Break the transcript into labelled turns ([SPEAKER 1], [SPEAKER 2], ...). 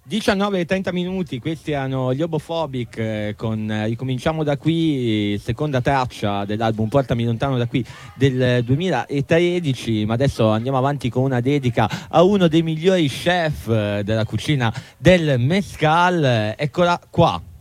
[SPEAKER 1] 19 e 30 minuti, questi erano gli Obofobic con Ricominciamo da qui, seconda traccia dell'album Portami lontano da qui del 2013, ma adesso andiamo avanti con una dedica a uno dei migliori chef della cucina del Mescal, eccola qua.